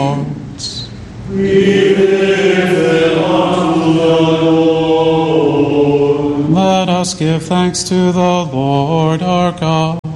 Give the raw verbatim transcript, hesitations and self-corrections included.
hearts. We lift it unto the Lord. Let us give thanks to the Lord our God.